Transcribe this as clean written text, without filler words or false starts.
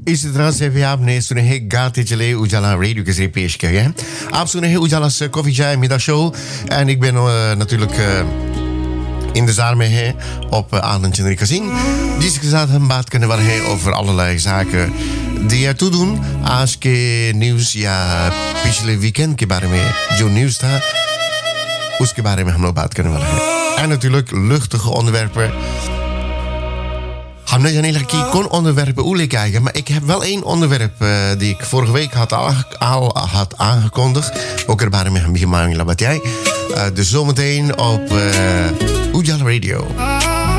इसी तरह से भी आपने सुने हैं गाते चले उजाला रेडियो के जरिए पेश किया है. आप सुने हैं उजाला's Koffie Chai Middag Show. En ik ben natuurlijk इंतजार में है op Anand Chandri Kasing, जिसके साथ हम बात करने वाले हैं over allerlei zaken die ertoe doen आज के न्यूज़ या पिछले वीकेंड के बारे में जो न्यूज़ था उसके बारे में हम लोग बात करने वाले हैं. En natuurlijk luchtige onderwerpen. Hamna Janela ki kon onderwerpen oele kijken, maar ik heb wel één onderwerp die ik vorige week al had aangekondigd. Ook er waren met een beetje lang laat jij. Dus zometeen op Ujala Radio.